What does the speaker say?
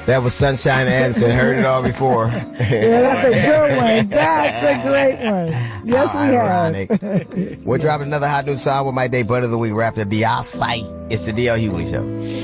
That was Sunshine Anderson. Heard it all before. Yeah, that's a good one. That's a great one. Yes, we ironic. have. We're dropping another hot new song with my day butt of the week. We're after Beyonce. It's the DL Hughley Show.